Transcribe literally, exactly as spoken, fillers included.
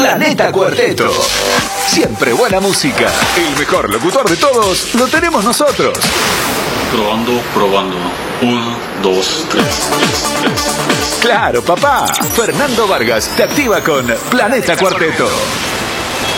Planeta Cuarteto. Siempre buena música. El mejor locutor de todos lo tenemos nosotros. Probando, probando. Uno, dos, tres, tres, tres, tres. Claro, papá. Fernando Vargas te activa con Planeta Cuarteto.